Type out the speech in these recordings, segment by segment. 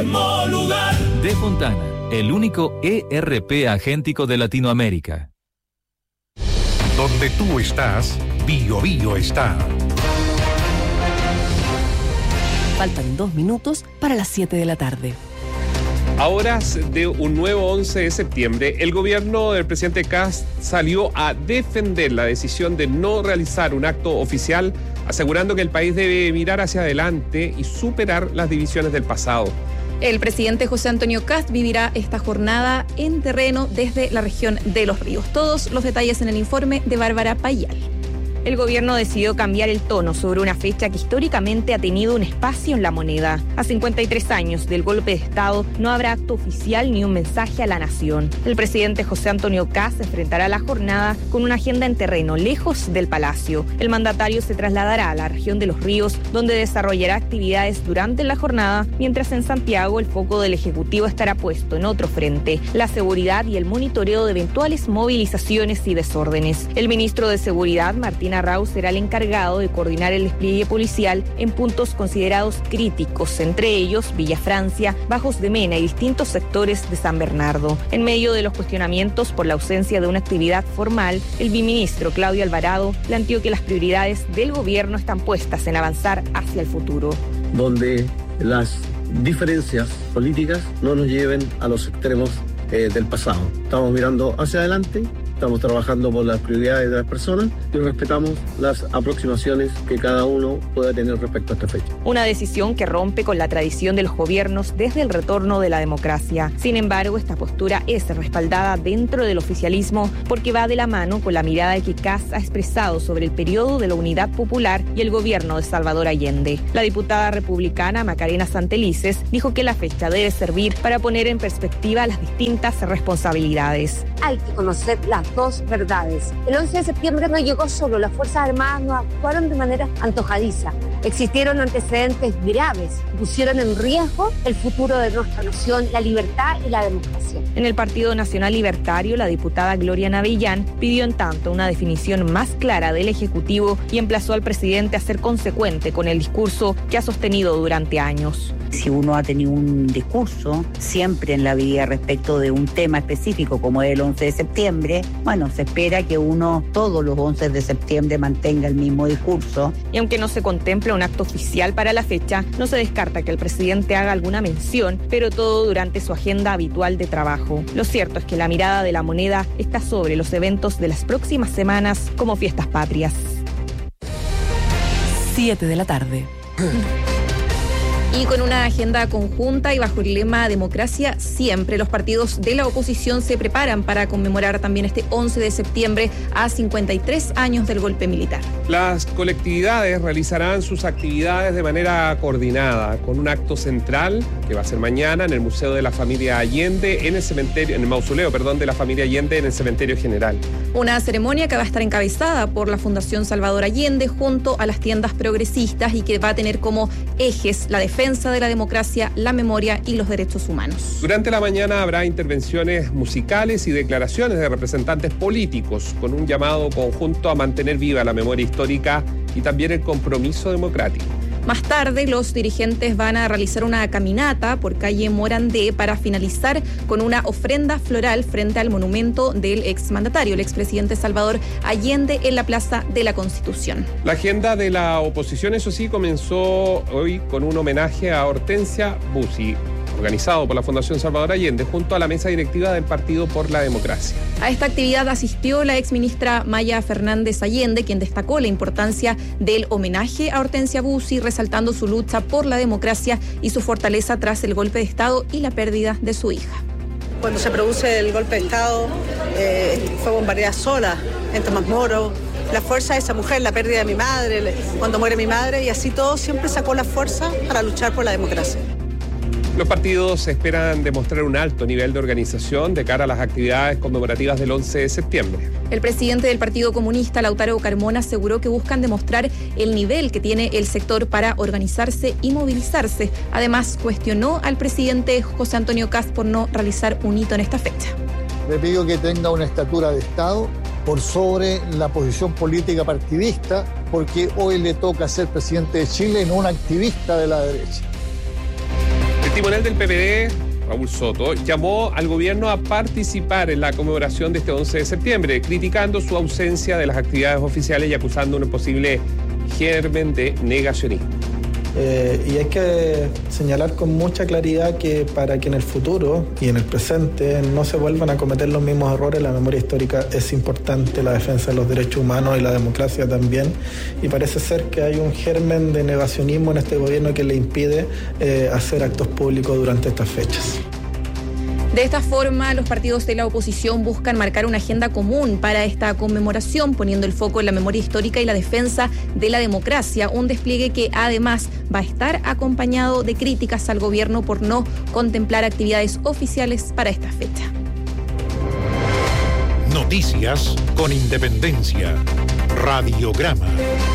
mismo lugar. De Fontana, el único ERP agéntico de Latinoamérica. Donde tú estás, Bio Bio está. Faltan 2 minutos para las 7 de la tarde. A horas de un nuevo 11 de septiembre, el gobierno del presidente Kast salió a defender la decisión de no realizar un acto oficial, asegurando que el país debe mirar hacia adelante y superar las divisiones del pasado. El presidente José Antonio Kast vivirá esta jornada en terreno desde la región de Los Ríos. Todos los detalles en el informe de Bárbara Payal. El gobierno decidió cambiar el tono sobre una fecha que históricamente ha tenido un espacio en la moneda. A 53 años del golpe de Estado no habrá acto oficial ni un mensaje a la nación. El presidente José Antonio Kast enfrentará la jornada con una agenda en terreno, lejos del palacio. El mandatario se trasladará a la región de Los Ríos, donde desarrollará actividades durante la jornada, mientras en Santiago el foco del Ejecutivo estará puesto en otro frente, la seguridad y el monitoreo de eventuales movilizaciones y desórdenes. El ministro de Seguridad, Martín Arrau, será el encargado de coordinar el despliegue policial en puntos considerados críticos, entre ellos Villa Francia, Bajos de Mena y distintos sectores de San Bernardo. En medio de los cuestionamientos por la ausencia de una actividad formal, el viceministro Claudio Alvarado planteó que las prioridades del gobierno están puestas en avanzar hacia el futuro. Donde las diferencias políticas no nos lleven a los extremos del pasado. Estamos mirando hacia adelante. Estamos trabajando por las prioridades de las personas y respetamos las aproximaciones que cada uno pueda tener respecto a esta fecha. Una decisión que rompe con la tradición de los gobiernos desde el retorno de la democracia. Sin embargo, esta postura es respaldada dentro del oficialismo porque va de la mano con la mirada que Kast ha expresado sobre el periodo de la Unidad Popular y el gobierno de Salvador Allende. La diputada republicana Macarena Santelices dijo que la fecha debe servir para poner en perspectiva las distintas responsabilidades. Hay que conocer las dos verdades. El 11 de septiembre no llegó solo, las Fuerzas Armadas no actuaron de manera antojadiza. Existieron antecedentes graves que pusieron en riesgo el futuro de nuestra nación, la libertad y la democracia. En el Partido Nacional Libertario, la diputada Gloria Navillán pidió en tanto una definición más clara del Ejecutivo y emplazó al presidente a ser consecuente con el discurso que ha sostenido durante años. Si uno ha tenido un discurso siempre en la vida respecto de un tema específico como es el 11 de septiembre, bueno, se espera que uno todos los 11 de septiembre mantenga el mismo discurso. Y aunque no se contempla un acto oficial para la fecha, no se descarta que el presidente haga alguna mención, pero todo durante su agenda habitual de trabajo. Lo cierto es que la mirada de la moneda está sobre los eventos de las próximas semanas como fiestas patrias. 7 de la tarde. Y con una agenda conjunta y bajo el lema Democracia siempre, los partidos de la oposición se preparan para conmemorar también este 11 de septiembre a 53 años del golpe militar. Las colectividades realizarán sus actividades de manera coordinada, con un acto central que va a ser mañana en el Museo de la Familia Allende, en el mausoleo de la Familia Allende en el Cementerio General. Una ceremonia que va a estar encabezada por la Fundación Salvador Allende junto a las tiendas progresistas y que va a tener como ejes la defensa de la democracia, la memoria y los derechos humanos. Durante la mañana habrá intervenciones musicales y declaraciones de representantes políticos con un llamado conjunto a mantener viva la memoria histórica y también el compromiso democrático. Más tarde, los dirigentes van a realizar una caminata por calle Morandé para finalizar con una ofrenda floral frente al monumento del exmandatario, el expresidente Salvador Allende, en la Plaza de la Constitución. La agenda de la oposición, eso sí, comenzó hoy con un homenaje a Hortensia Bussi, organizado por la Fundación Salvador Allende, junto a la mesa directiva del Partido por la Democracia. A esta actividad asistió la exministra Maya Fernández Allende, quien destacó la importancia del homenaje a Hortensia Bussi, resaltando su lucha por la democracia y su fortaleza tras el golpe de Estado y la pérdida de su hija. Cuando se produce el golpe de Estado, fue bombardeada sola en Tomás Moro. La fuerza de esa mujer, la pérdida de mi madre, cuando muere mi madre, y así todo siempre sacó la fuerza para luchar por la democracia. Los partidos esperan demostrar un alto nivel de organización de cara a las actividades conmemorativas del 11 de septiembre. El presidente del Partido Comunista, Lautaro Carmona, aseguró que buscan demostrar el nivel que tiene el sector para organizarse y movilizarse. Además, cuestionó al presidente José Antonio Kast por no realizar un hito en esta fecha. Le pido que tenga una estatura de Estado por sobre la posición política partidista, porque hoy le toca ser presidente de Chile y no un activista de la derecha. El timonel del PPD, Raúl Soto, llamó al gobierno a participar en la conmemoración de este 11 de septiembre, criticando su ausencia de las actividades oficiales y acusando un posible germen de negacionismo. Y hay que señalar con mucha claridad que para que en el futuro y en el presente no se vuelvan a cometer los mismos errores, la memoria histórica es importante, la defensa de los derechos humanos y la democracia también, y parece ser que hay un germen de negacionismo en este gobierno que le impide hacer actos públicos durante estas fechas. De esta forma, los partidos de la oposición buscan marcar una agenda común para esta conmemoración, poniendo el foco en la memoria histórica y la defensa de la democracia, un despliegue que además va a estar acompañado de críticas al gobierno por no contemplar actividades oficiales para esta fecha. Noticias con independencia. Radiograma.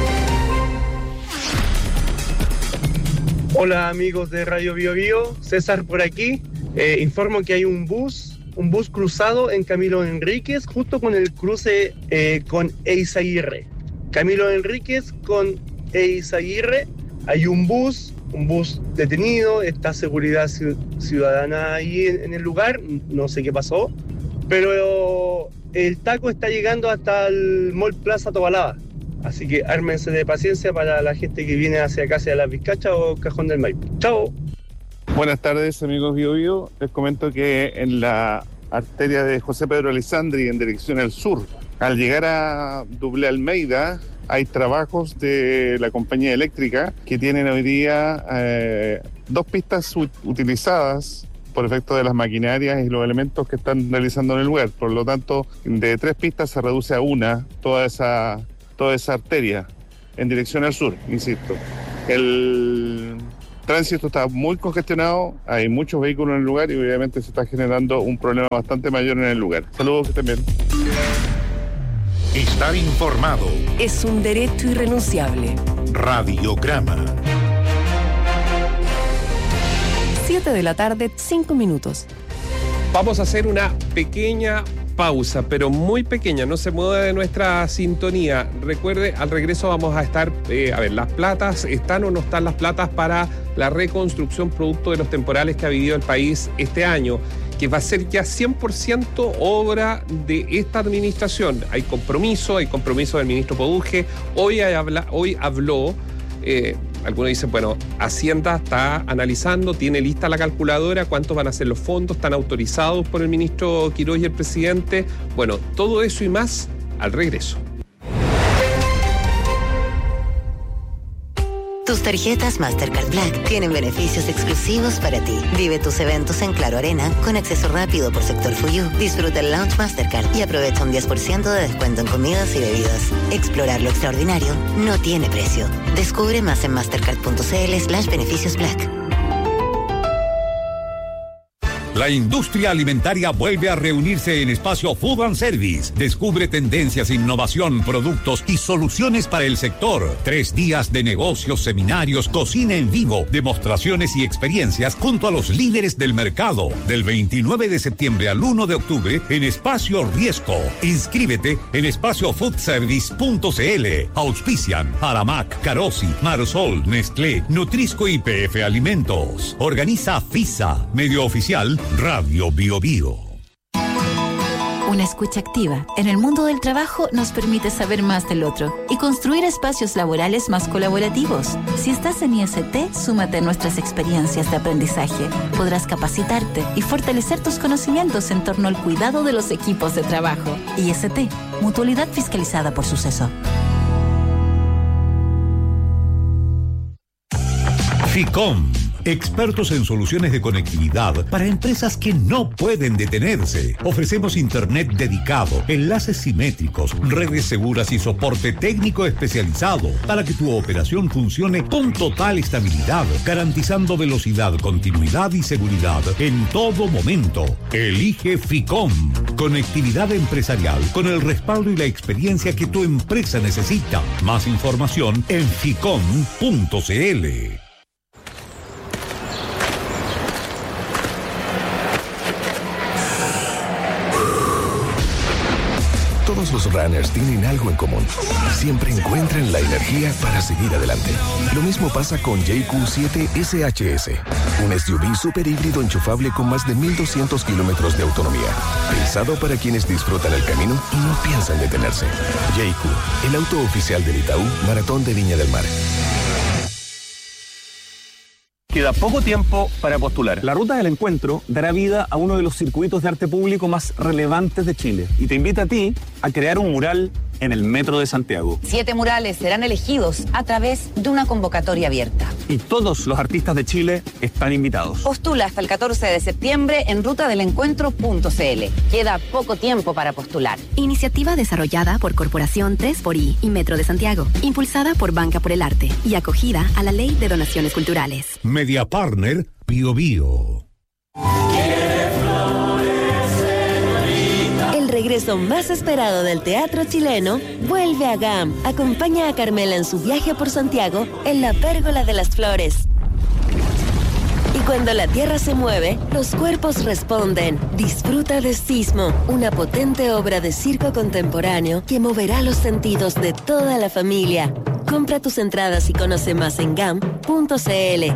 Hola amigos de Radio Bio Bio, César por aquí. Informo que hay un bus cruzado en Camilo Enríquez, justo con el cruce con Eizaguirre. Camilo Enríquez con Eizaguirre, hay un bus detenido, está seguridad ciudadana ahí en el lugar, no sé qué pasó, pero el taco está llegando hasta el Mall Plaza Tobalaba. Así que ármense de paciencia para la gente que viene hacia acá, hacia Las Vizcachas o Cajón del Maipo. ¡Chao! Buenas tardes, amigos Bio Bio. Les comento que en la arteria de José Pedro Alessandri en dirección al sur, al llegar a Dublé Almeida, hay trabajos de la compañía eléctrica que tienen hoy día 2 pistas utilizadas por efecto de las maquinarias y los elementos que están realizando en el lugar. Por lo tanto, de 3 pistas se reduce a 1 toda esa arteria en dirección al sur, insisto. El tránsito está muy congestionado, hay muchos vehículos en el lugar y obviamente se está generando un problema bastante mayor en el lugar. Saludos también. Estar informado es un derecho irrenunciable. Radiograma. 7 de la tarde, 5 minutos. Vamos a hacer una pequeña pausa, pero muy pequeña, no se mueva de nuestra sintonía. Recuerde, al regreso vamos a estar, las platas, ¿están o no están las platas para la reconstrucción producto de los temporales que ha vivido el país este año? Que va a ser ya 100% obra de esta administración. Hay compromiso del ministro Poduje. Hoy habló, algunos dicen, bueno, Hacienda está analizando, tiene lista la calculadora, cuántos van a ser los fondos, están autorizados por el ministro Quiroz y el presidente. Bueno, todo eso y más al regreso. Tus tarjetas Mastercard Black tienen beneficios exclusivos para ti. Vive tus eventos en Claro Arena con acceso rápido por sector Fuyú. Disfruta el Lounge Mastercard y aprovecha un 10% de descuento en comidas y bebidas. Explorar lo extraordinario no tiene precio. Descubre más en mastercard.cl/beneficios Black. La industria alimentaria vuelve a reunirse en Espacio Food and Service. Descubre tendencias, innovación, productos y soluciones para el sector. 3 días de negocios, seminarios, cocina en vivo, demostraciones y experiencias junto a los líderes del mercado. Del 29 de septiembre al 1 de octubre en Espacio Riesco. Inscríbete en espaciofoodservice.cl. Auspician Aramac, Carosi, Marsol, Nestlé, Nutrisco y PF Alimentos. Organiza FISA, medio oficial Radio Bio Bio. Una escucha activa en el mundo del trabajo nos permite saber más del otro y construir espacios laborales más colaborativos. Si estás en IST, súmate a nuestras experiencias de aprendizaje. Podrás capacitarte y fortalecer tus conocimientos en torno al cuidado de los equipos de trabajo. IST, mutualidad fiscalizada por Suceso. FICOM, expertos en soluciones de conectividad para empresas que no pueden detenerse. Ofrecemos internet dedicado, enlaces simétricos, redes seguras y soporte técnico especializado para que tu operación funcione con total estabilidad, garantizando velocidad, continuidad y seguridad en todo momento. Elige FICOM, conectividad empresarial con el respaldo y la experiencia que tu empresa necesita. Más información en ficom.cl. Todos los runners tienen algo en común. Siempre encuentran la energía para seguir adelante. Lo mismo pasa con JQ7 SHS, un SUV super híbrido enchufable con más de 1.200 kilómetros de autonomía. Pensado para quienes disfrutan el camino y no piensan detenerse. JQ, el auto oficial del Itaú Maratón de Viña del Mar. Queda poco tiempo para postular. La Ruta del Encuentro dará vida a uno de los circuitos de arte público más relevantes de Chile y te invita a ti a crear un mural en el Metro de Santiago. 7 murales serán elegidos a través de una convocatoria abierta. Y todos los artistas de Chile están invitados. Postula hasta el 14 de septiembre en rutadelencuentro.cl. Queda poco tiempo para postular. Iniciativa desarrollada por Corporación 3xI y Metro de Santiago, impulsada por Banca por el Arte y acogida a la Ley de Donaciones Culturales. Media Partner Bio Bio. El regreso más esperado del teatro chileno vuelve a GAM. Acompaña a Carmela en su viaje por Santiago en la Pérgola de las Flores. Y cuando la tierra se mueve, los cuerpos responden. Disfruta de Sismo, una potente obra de circo contemporáneo que moverá los sentidos de toda la familia. Compra tus entradas y conoce más en gam.cl.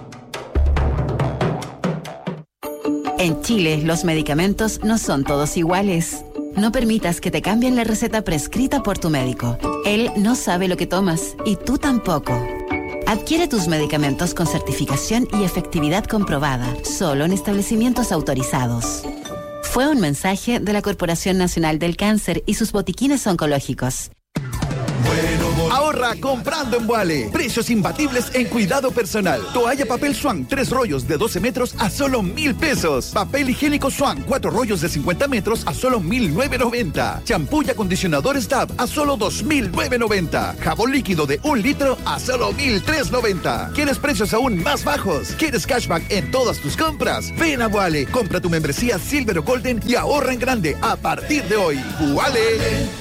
En Chile, los medicamentos no son todos iguales. No permitas que te cambien la receta prescrita por tu médico. Él no sabe lo que tomas y tú tampoco. Adquiere tus medicamentos con certificación y efectividad comprobada, solo en establecimientos autorizados. Fue un mensaje de la Corporación Nacional del Cáncer y sus botiquines oncológicos. Ahorra comprando en Vuale. Precios imbatibles en cuidado personal. Toalla papel Swan, 3 rollos de 12 metros a solo 1,000 pesos. Papel higiénico Swan, 4 rollos de 50 metros a solo 1,990. Champú y acondicionador Stab a solo 2,990. Jabón líquido de 1 litro a solo 1,390. ¿Quieres precios aún más bajos? ¿Quieres cashback en todas tus compras? Ven a Vuale. Compra tu membresía Silver o Golden y ahorra en grande a partir de hoy. Vuale.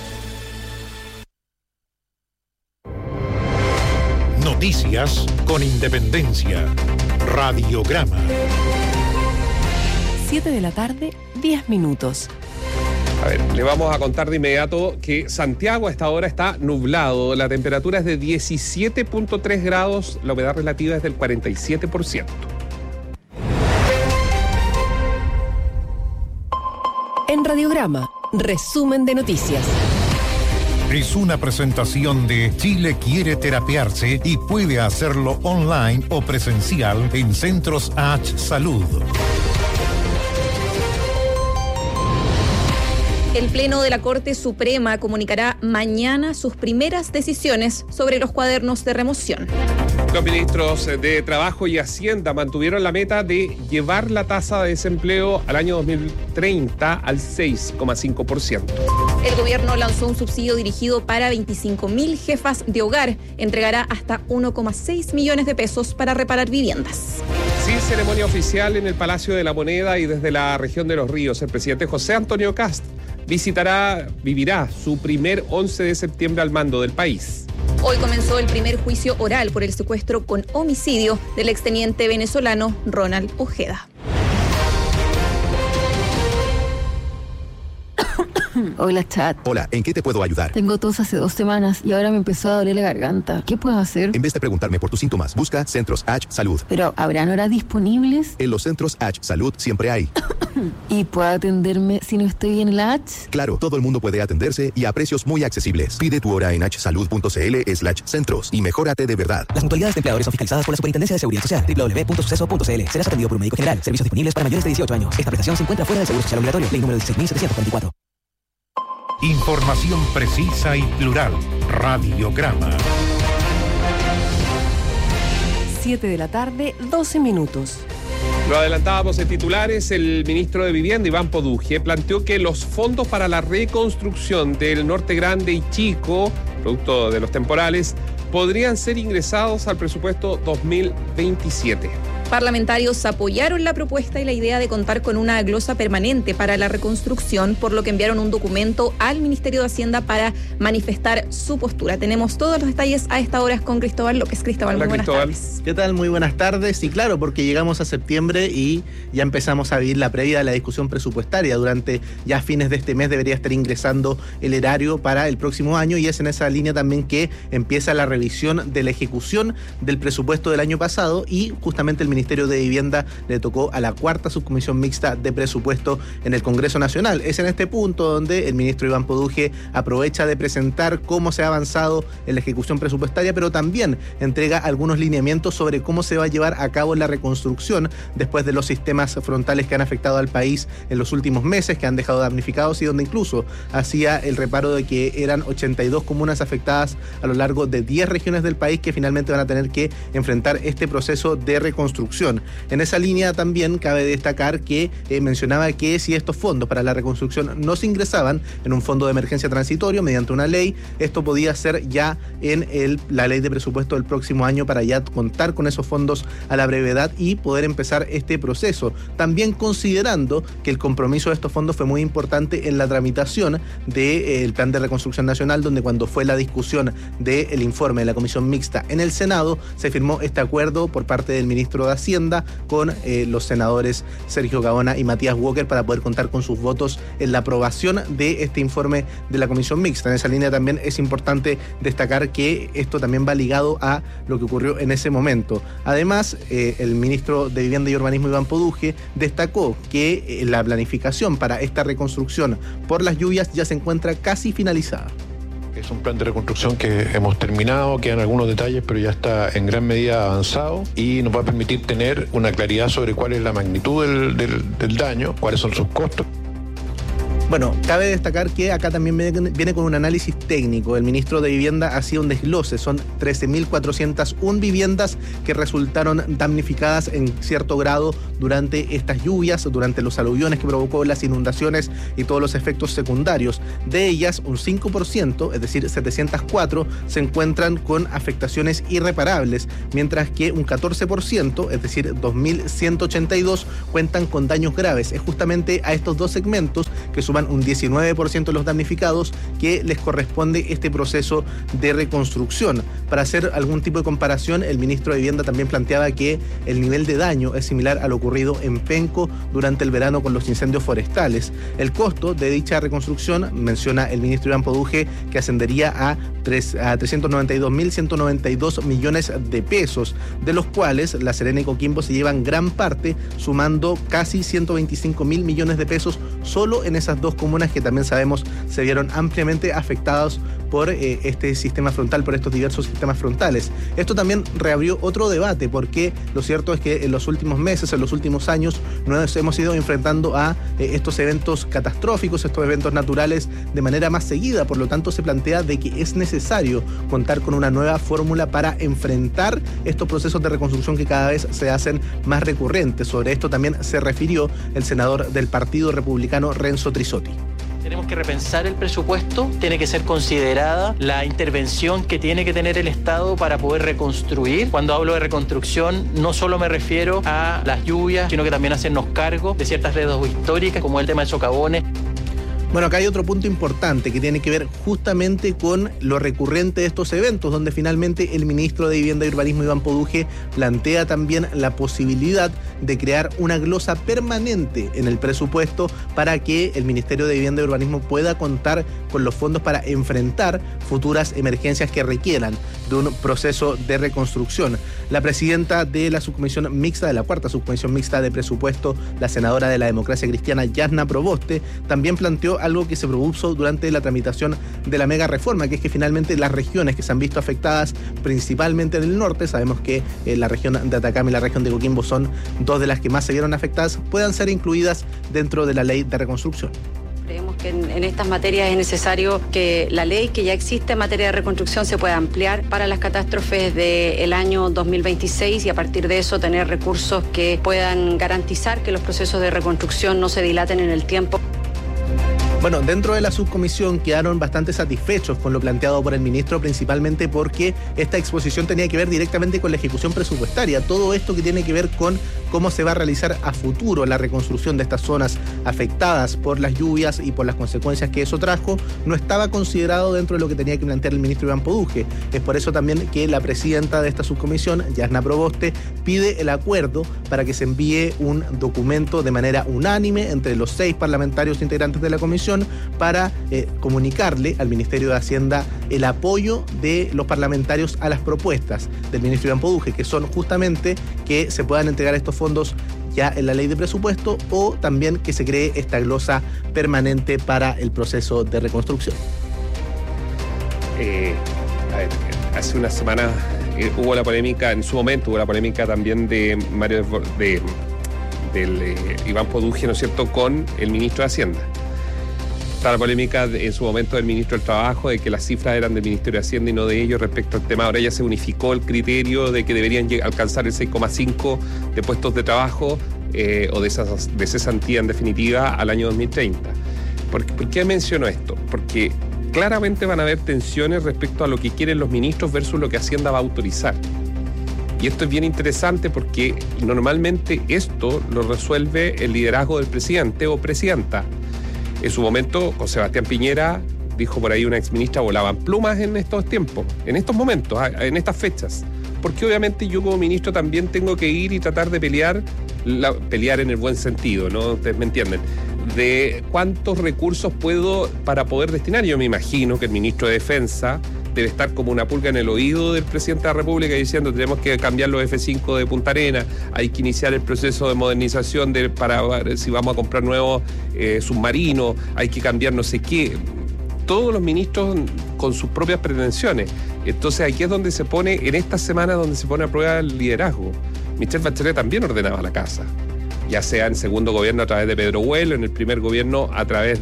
Noticias con independencia. Radiograma. 7 de la tarde, 10 minutos. A ver, le vamos a contar de inmediato que Santiago a esta hora está nublado. La temperatura es de 17.3 grados, la humedad relativa es del 47%. En Radiograma, resumen de noticias. Es una presentación de Chile quiere terapiarse y puede hacerlo online o presencial en Centros H Salud. El Pleno de la Corte Suprema comunicará mañana sus primeras decisiones sobre los cuadernos de remoción. Los ministros de Trabajo y Hacienda mantuvieron la meta de llevar la tasa de desempleo al año 2030 al 6,5%. El gobierno lanzó un subsidio dirigido para 25.000 jefas de hogar. Entregará hasta 1,6 millones de pesos para reparar viviendas. Sin ceremonia oficial en el Palacio de la Moneda y desde la región de Los Ríos, el presidente José Antonio Kast vivirá su primer 11 de septiembre al mando del país. Hoy comenzó el primer juicio oral por el secuestro con homicidio del exteniente venezolano Ronald Ojeda. Hola, chat. Hola, ¿en qué te puedo ayudar? Tengo tos hace 2 semanas y ahora me empezó a doler la garganta. ¿Qué puedo hacer? En vez de preguntarme por tus síntomas, busca Centros H Salud. Pero, ¿habrán horas disponibles? En los Centros H Salud siempre hay. ¿Y puedo atenderme si no estoy bien en la H? Claro, todo el mundo puede atenderse y a precios muy accesibles. Pide tu hora en hsalud.cl/centros y mejórate de verdad. Las mutualidades de empleadores son fiscalizadas por la Superintendencia de Seguridad Social. www.suceso.cl. Serás atendido por un médico general. Servicios disponibles para mayores de 18 años. Esta prestación se encuentra fuera del Seguro Social Obligatorio. Ley número 16.744. Información precisa y plural. Radiograma. 7 de la tarde, 12 minutos. Lo adelantábamos en titulares, el ministro de Vivienda, Iván Poduje, planteó que los fondos para la reconstrucción del Norte Grande y Chico, producto de los temporales, podrían ser ingresados al presupuesto 2027. Parlamentarios apoyaron la propuesta y la idea de contar con una glosa permanente para la reconstrucción, por lo que enviaron un documento al Ministerio de Hacienda para manifestar su postura. Tenemos todos los detalles a esta hora con Cristóbal López. Cristóbal, muy buenas tardes. ¿Qué tal? Muy buenas tardes. Y claro, porque llegamos a septiembre y ya empezamos a vivir la previa de la discusión presupuestaria. Durante ya fines de este mes debería estar ingresando el erario para el próximo año, y es en esa línea también que empieza la revisión de la ejecución del presupuesto del año pasado, y justamente el Ministerio de Vivienda le tocó a la cuarta subcomisión mixta de presupuesto en el Congreso Nacional. Es en este punto donde el ministro Iván Poduje aprovecha de presentar cómo se ha avanzado en la ejecución presupuestaria, pero también entrega algunos lineamientos sobre cómo se va a llevar a cabo la reconstrucción después de los sistemas frontales que han afectado al país en los últimos meses, que han dejado damnificados, y donde incluso hacía el reparo de que eran 82 comunas afectadas a lo largo de 10 regiones del país que finalmente van a tener que enfrentar este proceso de reconstrucción. En esa línea también cabe destacar que mencionaba que si estos fondos para la reconstrucción no se ingresaban en un fondo de emergencia transitorio mediante una ley, esto podía ser ya en la ley de presupuesto del próximo año, para ya contar con esos fondos a la brevedad y poder empezar este proceso. También considerando que el compromiso de estos fondos fue muy importante en la tramitación del Plan de Reconstrucción Nacional, donde cuando fue la discusión del informe de la Comisión Mixta en el Senado, se firmó este acuerdo por parte del ministro de Hacienda con los senadores Sergio Gaona y Matías Walker para poder contar con sus votos en la aprobación de este informe de la Comisión Mixta. En esa línea también es importante destacar que esto también va ligado a lo que ocurrió en ese momento. Además, el ministro de Vivienda y Urbanismo, Iván Poduje, destacó que la planificación para esta reconstrucción por las lluvias ya se encuentra casi finalizada. Es un plan de reconstrucción que hemos terminado, quedan algunos detalles, pero ya está en gran medida avanzado y nos va a permitir tener una claridad sobre cuál es la magnitud del daño, cuáles son sus costos. Bueno, cabe destacar que acá también viene con un análisis técnico. El ministro de Vivienda hacía un desglose. Son 13.401 viviendas que resultaron damnificadas en cierto grado durante estas lluvias, durante los aluviones que provocó las inundaciones y todos los efectos secundarios. De ellas, un 5%, es decir, 704, se encuentran con afectaciones irreparables, mientras que un 14%, es decir, 2.182, cuentan con daños graves. Es justamente a estos dos segmentos, que suman un 19% de los damnificados, que les corresponde este proceso de reconstrucción. Para hacer algún tipo de comparación, el ministro de Vivienda también planteaba que el nivel de daño es similar a lo ocurrido en Penco durante el verano con los incendios forestales. El costo de dicha reconstrucción, menciona el ministro Iván Poduje, que ascendería a 392.192 millones de pesos, de los cuales La Serena y Coquimbo se llevan gran parte, sumando casi 125.000 millones de pesos solo en esas dos comunas que también sabemos se vieron ampliamente afectados por este sistema frontal, por estos diversos sistemas frontales. Esto también reabrió otro debate, porque lo cierto es que en los últimos meses, en los últimos años, nos hemos ido enfrentando a estos eventos catastróficos, estos eventos naturales de manera más seguida. Por lo tanto, se plantea de que es necesario contar con una nueva fórmula para enfrentar estos procesos de reconstrucción que cada vez se hacen más recurrentes. Sobre esto también se refirió el senador del Partido Republicano, Renzo Trisotti. Tenemos que repensar el presupuesto, tiene que ser considerada la intervención que tiene que tener el Estado para poder reconstruir. Cuando hablo de reconstrucción, no solo me refiero a las lluvias, sino que también hacernos cargo de ciertas deudas históricas, como el tema de socavones. Bueno, acá hay otro punto importante que tiene que ver justamente con lo recurrente de estos eventos, donde finalmente el ministro de Vivienda y Urbanismo, Iván Poduje, plantea también la posibilidad de crear una glosa permanente en el presupuesto para que el Ministerio de Vivienda y Urbanismo pueda contar con los fondos para enfrentar futuras emergencias que requieran de un proceso de reconstrucción. La presidenta de la subcomisión mixta, de la cuarta subcomisión mixta de presupuesto, la senadora de la Democracia Cristiana, Yasna Proboste, también planteó algo que se propuso durante la tramitación de la mega reforma, que es que finalmente las regiones que se han visto afectadas, principalmente en el norte, sabemos que la región de Atacama y la región de Coquimbo son dos de las que más se vieron afectadas, puedan ser incluidas dentro de la ley de reconstrucción. Creemos que en estas materias es necesario que la ley que ya existe en materia de reconstrucción se pueda ampliar para las catástrofes del año 2026 y a partir de eso tener recursos que puedan garantizar que los procesos de reconstrucción no se dilaten en el tiempo. Bueno, dentro de la subcomisión quedaron bastante satisfechos con lo planteado por el ministro, principalmente porque esta exposición tenía que ver directamente con la ejecución presupuestaria. Todo esto que tiene que ver con cómo se va a realizar a futuro la reconstrucción de estas zonas afectadas por las lluvias y por las consecuencias que eso trajo, no estaba considerado dentro de lo que tenía que plantear el ministro Iván Poduje. Es por eso también que la presidenta de esta subcomisión, Yasna Proboste, pide el acuerdo para que se envíe un documento de manera unánime entre los 6 parlamentarios integrantes de la comisión para comunicarle al Ministerio de Hacienda el apoyo de los parlamentarios a las propuestas del ministro Iván Poduje, que son justamente que se puedan entregar estos fondos ya en la ley de presupuesto o también que se cree esta glosa permanente para el proceso de reconstrucción. Hace unas semanas hubo la polémica, en su momento hubo la polémica también de Iván Poduje, ¿no es cierto?, con el ministro de Hacienda. Está la polémica en su momento del ministro del Trabajo, de que las cifras eran del Ministerio de Hacienda y no de ellos respecto al tema. Ahora ya se unificó el criterio de que deberían alcanzar el 6,5 de puestos de trabajo o de cesantía en definitiva al año 2030. ¿Por qué menciono esto? Porque claramente van a haber tensiones respecto a lo que quieren los ministros versus lo que Hacienda va a autorizar. Y esto es bien interesante porque normalmente esto lo resuelve el liderazgo del presidente o presidenta. En su momento, con Sebastián Piñera, dijo por ahí una exministra, volaban plumas en estos tiempos, en estos momentos, en estas fechas. Porque obviamente yo como ministro también tengo que ir y tratar de pelear en el buen sentido, ¿no? Ustedes me entienden. De cuántos recursos puedo para poder destinar. Yo me imagino que el ministro de Defensa debe estar como una pulga en el oído del presidente de la República diciendo tenemos que cambiar los F-5 de Punta Arenas, hay que iniciar el proceso de modernización para ver si vamos a comprar nuevos submarinos, hay que cambiar no sé qué. Todos los ministros con sus propias pretensiones. Entonces aquí es donde se pone, en esta semana donde se pone a prueba el liderazgo. Michelle Bachelet también ordenaba la casa, ya sea en el segundo gobierno a través de Pedro Huelo, en el primer gobierno a través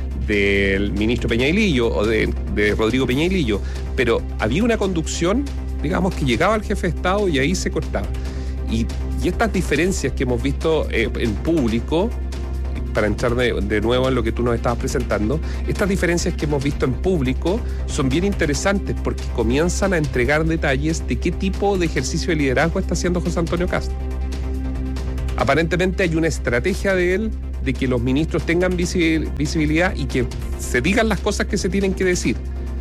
del ministro Peñailillo o de Rodrigo Peñailillo, pero había una conducción, digamos, que llegaba al jefe de Estado y ahí se cortaba. Y estas diferencias que hemos visto en público, para entrar de nuevo en lo que tú nos estabas presentando, estas diferencias que hemos visto en público son bien interesantes porque comienzan a entregar detalles de qué tipo de ejercicio de liderazgo está haciendo José Antonio Kast. Aparentemente hay una estrategia de él de que los ministros tengan visibilidad y que se digan las cosas que se tienen que decir.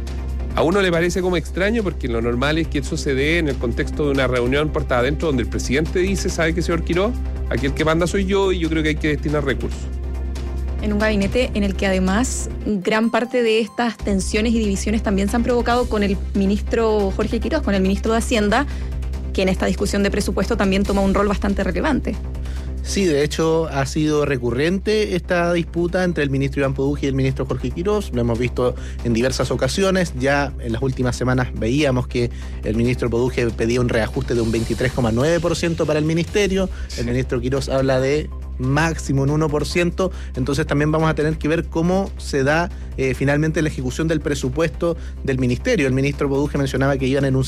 A uno le parece como extraño porque lo normal es que eso se dé en el contexto de una reunión puerta adentro donde el presidente dice, ¿sabe qué, señor Quirós? Aquí el que manda soy yo y yo creo que hay que destinar recursos. En un gabinete en el que además gran parte de estas tensiones y divisiones también se han provocado con el ministro Jorge Quirós, con el ministro de Hacienda, que en esta discusión de presupuesto también toma un rol bastante relevante. Sí, de hecho ha sido recurrente esta disputa entre el ministro Iván Poduje y el ministro Jorge Quirós. Lo hemos visto en diversas ocasiones. Ya en las últimas semanas veíamos que el ministro Poduje pedía un reajuste de un 23,9% para el ministerio. El ministro Quirós habla de máximo un 1%, entonces también vamos a tener que ver cómo se da finalmente la ejecución del presupuesto del ministerio. El ministro Poduje mencionaba que iban en un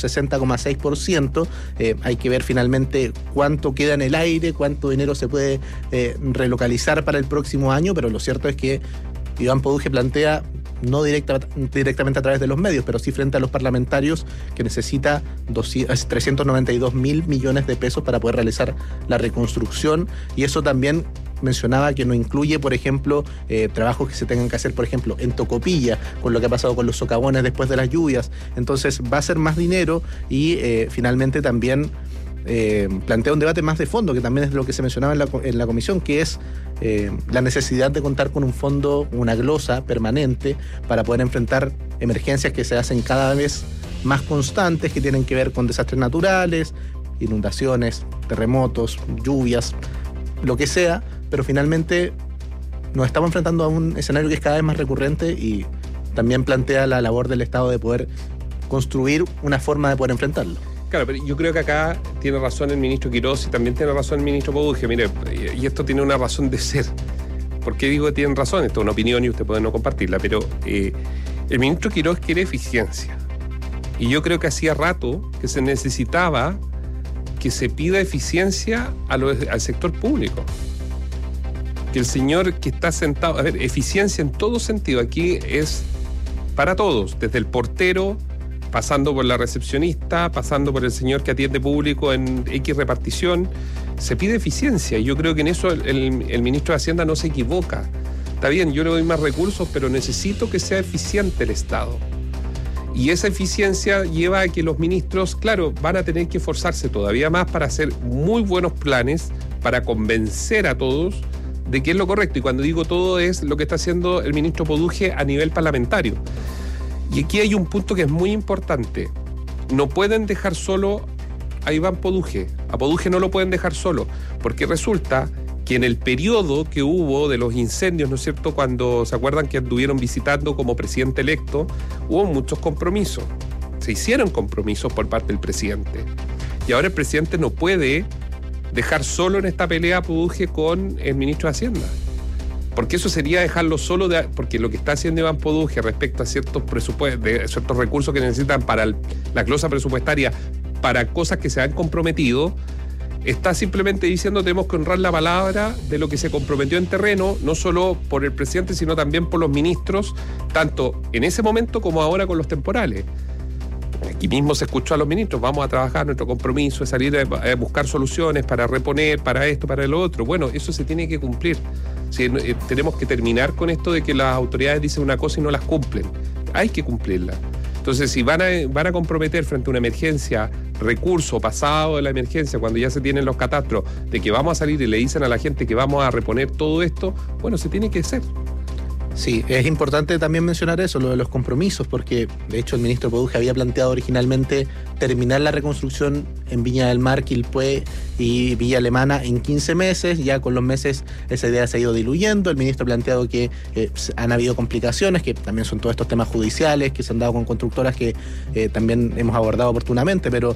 60,6%, hay que ver finalmente cuánto queda en el aire, cuánto dinero se puede relocalizar para el próximo año, pero lo cierto es que Iván Poduje plantea, no directamente a través de los medios, pero sí frente a los parlamentarios, que necesita 392 mil millones de pesos para poder realizar la reconstrucción, y eso también mencionaba que no incluye, por ejemplo, trabajos que se tengan que hacer, por ejemplo, en Tocopilla, con lo que ha pasado con los socavones después de las lluvias. Entonces va a ser más dinero y finalmente también plantea un debate más de fondo, que también es lo que se mencionaba en la comisión, que es la necesidad de contar con un fondo, una glosa permanente para poder enfrentar emergencias que se hacen cada vez más constantes, que tienen que ver con desastres naturales, inundaciones, terremotos, lluvias, lo que sea, pero finalmente nos estamos enfrentando a un escenario que es cada vez más recurrente y también plantea la labor del Estado de poder construir una forma de poder enfrentarlo. Claro, pero yo creo que acá tiene razón el ministro Quirós y también tiene razón el ministro Poduje. Mire, y esto tiene una razón de ser. ¿Por qué digo que tienen razón? Esto es una opinión y usted puede no compartirla, pero el ministro Quirós quiere eficiencia. Y yo creo que hacía rato que se necesitaba que se pida eficiencia al sector público. que el señor que está sentado, a ver, eficiencia en todo sentido, aquí es para todos, desde el portero, pasando por la recepcionista, pasando por el señor que atiende público en X repartición, se pide eficiencia, y yo creo que en eso el ministro de Hacienda no se equivoca. Está bien, yo le doy más recursos, pero necesito que sea eficiente el Estado. Y esa eficiencia lleva a que los ministros, claro, van a tener que esforzarse todavía más para hacer muy buenos planes, para convencer a todos de que es lo correcto. Y cuando digo todo, es lo que está haciendo el ministro Poduje a nivel parlamentario. Y aquí hay un punto que es muy importante. No pueden dejar solo a Iván Poduje. A Poduje no lo pueden dejar solo, porque resulta que en el periodo que hubo de los incendios, ¿no es cierto?, cuando se acuerdan que anduvieron visitando como presidente electo, hubo muchos compromisos. Se hicieron compromisos por parte del presidente. Y ahora el presidente no puede dejar solo en esta pelea a Poduje con el ministro de Hacienda. Porque eso sería dejarlo solo, porque lo que está haciendo Iván Poduje respecto a ciertos ciertos recursos que necesitan para la glosa presupuestaria, para cosas que se han comprometido, está simplemente diciendo tenemos que honrar la palabra de lo que se comprometió en terreno, no solo por el presidente, sino también por los ministros, tanto en ese momento como ahora con los temporales. Aquí mismo se escuchó a los ministros, vamos a trabajar, nuestro compromiso es salir a buscar soluciones para reponer, para esto, para lo otro. Bueno, eso se tiene que cumplir. Sí, tenemos que terminar con esto de que las autoridades dicen una cosa y no las cumplen. Hay que cumplirla. Entonces, si van a comprometer frente a una emergencia recurso pasado de la emergencia, cuando ya se tienen los catastros, de que vamos a salir y le dicen a la gente que vamos a reponer todo esto, bueno, se tiene que hacer. Sí, es importante también mencionar eso, lo de los compromisos, porque de hecho el ministro Poduje había planteado originalmente terminar la reconstrucción en Viña del Mar, Quilpué y Villa Alemana en 15 meses. Ya con los meses esa idea se ha ido diluyendo. El ministro ha planteado que han habido complicaciones, que también son todos estos temas judiciales que se han dado con constructoras que también hemos abordado oportunamente, pero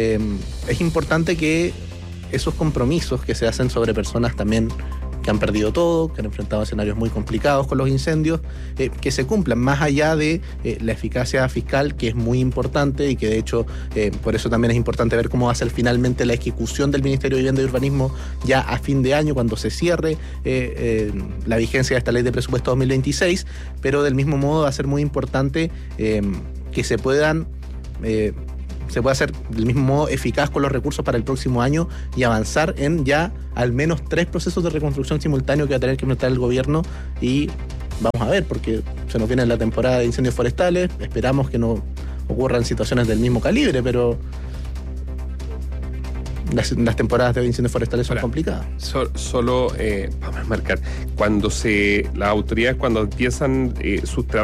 es importante que esos compromisos que se hacen sobre personas también que han perdido todo, que han enfrentado escenarios muy complicados con los incendios, que se cumplan, más allá de la eficacia fiscal, que es muy importante y que de hecho por eso también es importante ver cómo va a ser finalmente la ejecución del Ministerio de Vivienda y Urbanismo ya a fin de año, cuando se cierre la vigencia de esta ley de presupuesto 2026, pero del mismo modo va a ser muy importante que se pueda ser del mismo modo eficaz con los recursos para el próximo año y avanzar en ya al menos 3 procesos de reconstrucción simultáneos que va a tener que implementar el gobierno. Y vamos a ver, porque se nos viene la temporada de incendios forestales, esperamos que no ocurran situaciones del mismo calibre, pero las temporadas de incendios forestales son complicadas. Solo vamos a marcar, cuando las autoridades cuando empiezan sus trabajos